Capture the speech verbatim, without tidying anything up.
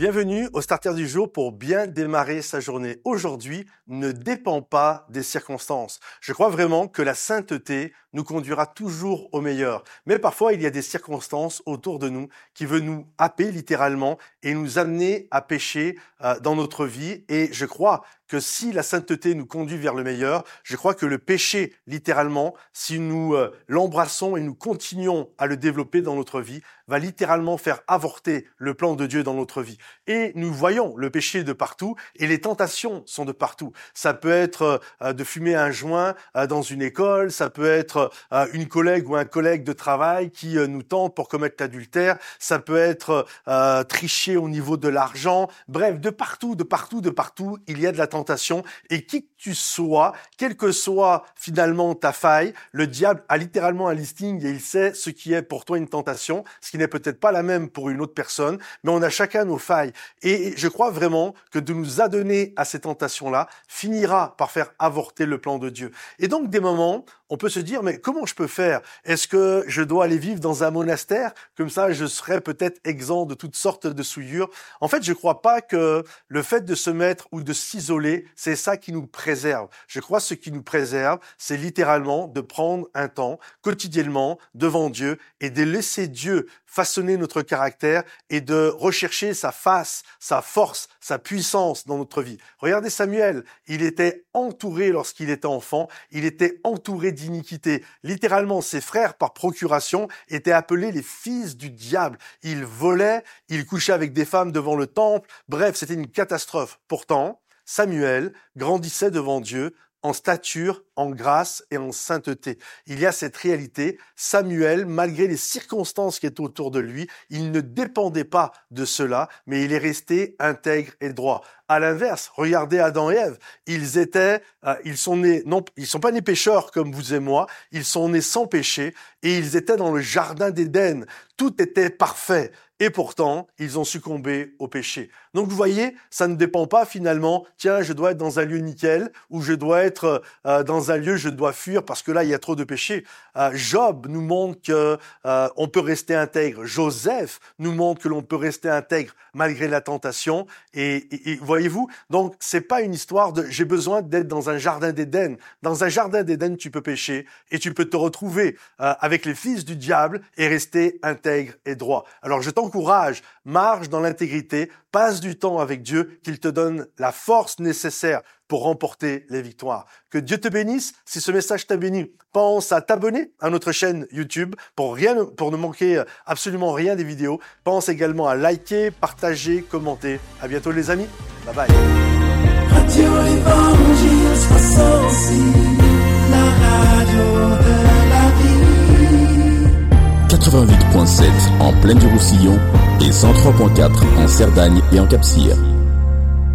Bienvenue au Starter du jour pour bien démarrer sa journée. Aujourd'hui ne dépend pas des circonstances. Je crois vraiment que la sainteté nous conduira toujours au meilleur. Mais parfois, il y a des circonstances autour de nous qui veulent nous happer littéralement et nous amener à pécher euh, dans notre vie. Et je crois que si la sainteté nous conduit vers le meilleur, je crois que le péché, littéralement, si nous euh, l'embrassons et nous continuons à le développer dans notre vie, va littéralement faire avorter le plan de Dieu dans notre vie. Et nous voyons le péché de partout et les tentations sont de partout. Ça peut être euh, de fumer un joint euh, dans une école, ça peut être euh, une collègue ou un collègue de travail qui euh, nous tente pour commettre l'adultère, ça peut être euh, tricher au niveau de l'argent. Bref, de partout, de partout, de partout, il y a de la tentation. Et qui que tu sois, quelle que soit finalement ta faille, le diable a littéralement un listing et il sait ce qui est pour toi une tentation, ce qui n'est peut-être pas la même pour une autre personne, mais on a chacun nos failles. Et je crois vraiment que de nous adonner à ces tentations-là finira par faire avorter le plan de Dieu. Et donc, des moments, on peut se dire, mais comment je peux faire? Est-ce que je dois aller vivre dans un monastère? Comme ça, je serais peut-être exempt de toutes sortes de souillures. En fait, je crois pas que le fait de se mettre ou de s'isoler, c'est ça qui nous préserve. Je crois que ce qui nous préserve, c'est littéralement de prendre un temps quotidiennement devant Dieu et de laisser Dieu façonner notre caractère et de rechercher sa face, sa force, sa puissance dans notre vie. Regardez Samuel, il était entouré lorsqu'il était enfant, il était entouré d'iniquité. Littéralement, ses frères, par procuration, étaient appelés les fils du diable. Ils volaient, ils couchaient avec des femmes devant le temple. Bref, c'était une catastrophe. Pourtant, Samuel grandissait devant Dieu en stature, en grâce et en sainteté. Il y a cette réalité. Samuel, malgré les circonstances qui étaient autour de lui, il ne dépendait pas de cela, mais il est resté intègre et droit. À l'inverse, regardez Adam et Ève. Ils étaient, euh, ils sont nés, non, ils sont pas nés pécheurs comme vous et moi. Ils sont nés sans péché et ils étaient dans le jardin d'Éden. Tout était parfait. Et pourtant, ils ont succombé au péché. Donc, vous voyez, ça ne dépend pas finalement, tiens, je dois être dans un lieu nickel, ou je dois être euh, dans un lieu, je dois fuir parce que là, il y a trop de péché. Euh, Job nous montre que euh, on peut rester intègre. Joseph nous montre que l'on peut rester intègre malgré la tentation. Et, et, et voyez-vous, donc, c'est pas une histoire de j'ai besoin d'être dans un jardin d'Éden. Dans un jardin d'Éden, tu peux pécher et tu peux te retrouver euh, avec les fils du diable et rester intègre et droit. Alors, je t'encourage Courage, marche dans l'intégrité, passe du temps avec Dieu, qu'il te donne la force nécessaire pour remporter les victoires. Que Dieu te bénisse. Si ce message t'a béni, pense à t'abonner à notre chaîne YouTube pour rien, pour ne manquer absolument rien des vidéos. Pense également à liker, partager, commenter. À bientôt les amis. Bye bye. Radio Évangile soixante-six, la radio de la vie. quatre-vingt-huit virgule sept en Plaine du Roussillon et cent trois virgule quatre en Cerdagne et en Cap-Cyr.